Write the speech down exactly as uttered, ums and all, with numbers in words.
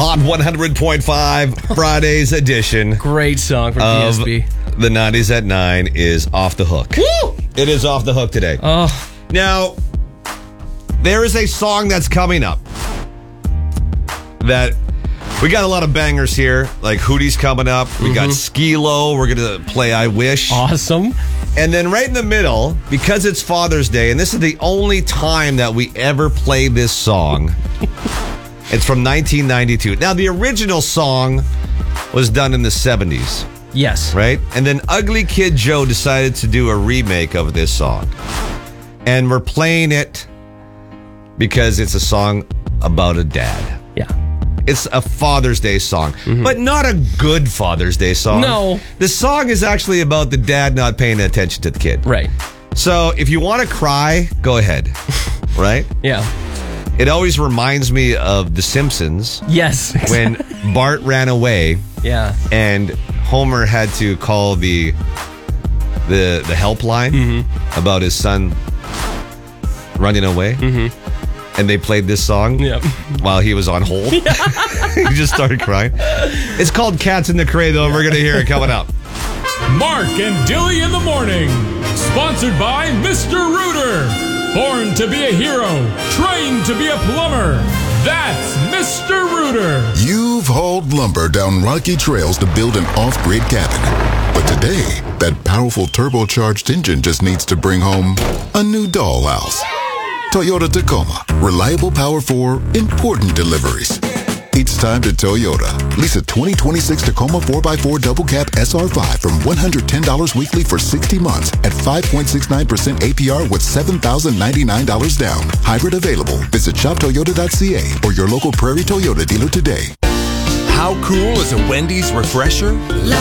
Hot one hundred point five Friday's edition Great song from of P S B. the nineties at nine is Off the Hook. Woo! It is Off the Hook today. Oh, Now, there is a song that's coming up that we got a lot of bangers here. Like Hootie's coming up. We got Skee-Lo. We're going to play I Wish. awesome. And then right in the middle, because it's Father's Day, and this is the only time that we ever play this song, it's from nineteen ninety-two. Now, the original song was done in the seventies, Yes. right? And then Ugly Kid Joe decided to do a remake of this song. And we're playing it because it's a song about a dad. Yeah. It's a Father's Day song, but not a good Father's Day song. No. The song is actually about the dad not paying attention to the kid. Right. So if you want to cry, go ahead. Right? Yeah. It always reminds me of The Simpsons Yes. when Bart ran away Yeah. and Homer had to call the the the helpline about his son running away. Mm-hmm. And they played this song Yep. while he was on hold. He just started crying. It's called Cats in the Cradle. We're going to hear it coming up. Mark and Dilly in the morning. Sponsored by Mister Rooter. Born to be a hero. Trained to be a plumber. That's Mister Rooter. You've hauled lumber down rocky trails to build an off-grid cabin. But today, that powerful turbocharged engine just needs to bring home a new dollhouse. Toyota Tacoma. Reliable power for important deliveries. It's time to Toyota. Lease a twenty twenty-six Tacoma four by four Double Cab S R five from one hundred ten dollars weekly for sixty months at five point six nine percent A P R with seven thousand ninety-nine dollars down. Hybrid available. Visit shop toyota dot c a or your local Prairie Toyota dealer today. How cool is a Wendy's refresher?